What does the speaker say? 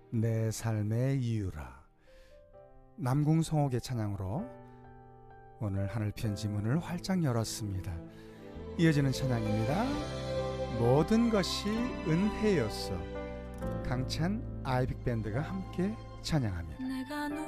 내 삶의 이유라. 남궁성옥의 찬양으로 오늘 하늘 편지 문을 활짝 열었습니다. 이어지는 찬양입니다. 모든 것이 은혜였어. 강찬 아이빅밴드가 함께 찬양합니다.